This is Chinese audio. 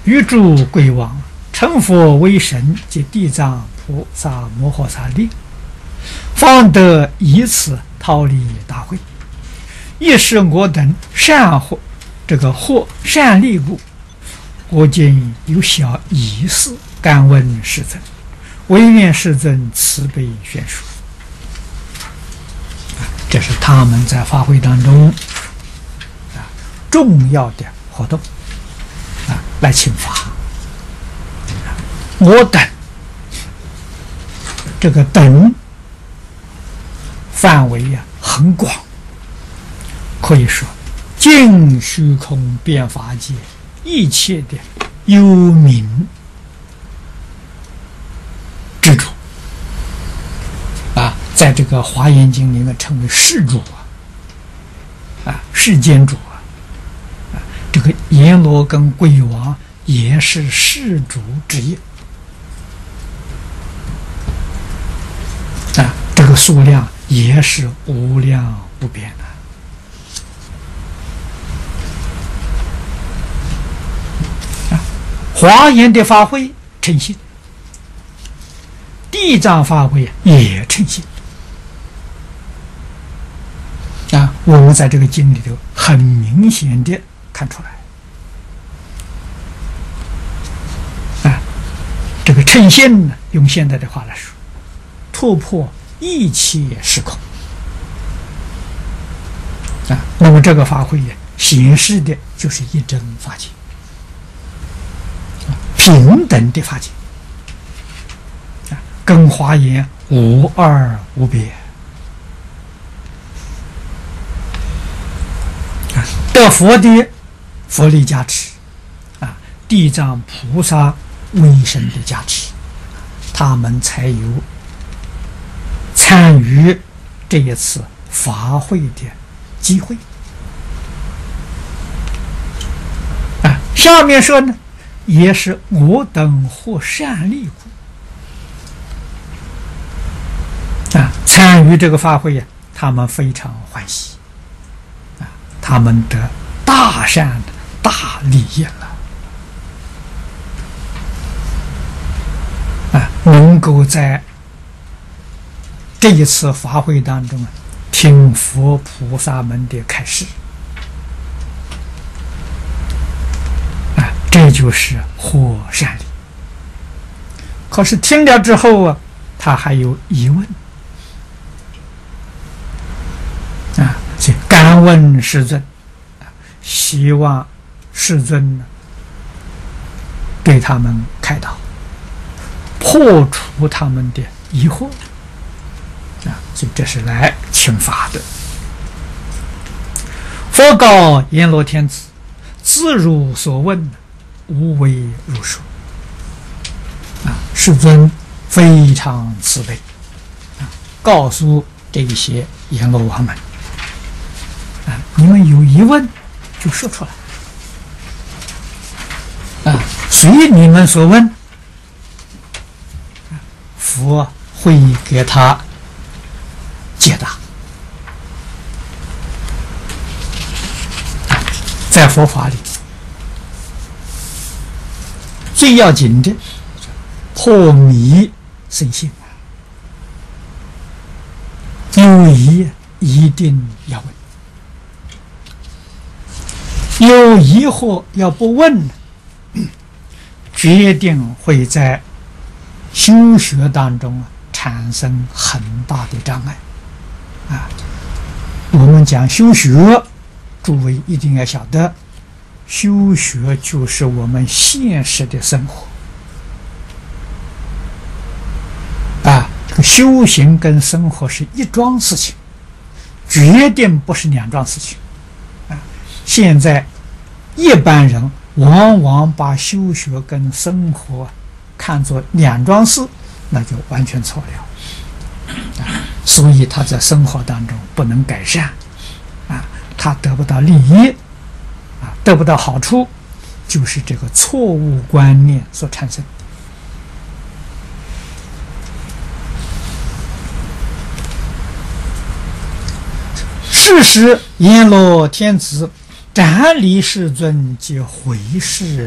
欲诸鬼王成佛为神及地藏菩萨摩诃萨力，方得以此逃离大会。亦是我等获善利故，我今有小疑事，敢问世尊，唯愿世尊慈悲宣说。这是他们在法会当中重要的活动来请法。我等这个等范围很广，可以说尽虚空遍法界一切的幽冥之主在这个华严经里面称为世主世间主这个阎罗跟鬼王也是世主之一这个数量也是无量无边华严的法会称信，地藏法会也称信我们在这个经里头很明显的看出来这个称信呢，用现在的话来说，突破一切时空那么这个法会显示的就是一真法界，平等的法界跟华严无二无别得佛的佛力加持地藏菩萨威神的加持，他们才有参与这一次法会的机会下面说呢，也是我等获善利故参与这个法会他们非常欢喜他们得大善大利益了能够在这一次法会当中听佛菩萨们的开示这就是获善利。可是听了之后他还有疑问所以敢问世尊，希望世尊对他们开导，破除他们的疑惑所以这是来请法的。佛告阎罗天子，自如所问，无为如说世尊非常慈悲告诉这一些阎罗王们你们有疑问就说出来随你们所问，佛会给他解答在佛法里最要紧的破迷生信有疑一定要问，有疑惑要不问决定会在修学当中产生很大的障碍我们讲修学，诸位一定要晓得，修学就是我们现实的生活这个修行跟生活是一桩事情，决定不是两桩事情现在一般人往往把修学跟生活看作两桩事，那就完全错了所以他在生活当中不能改善他得不到利益得不到好处，就是这个错误观念所产生是时阎罗天子斩离世尊及回世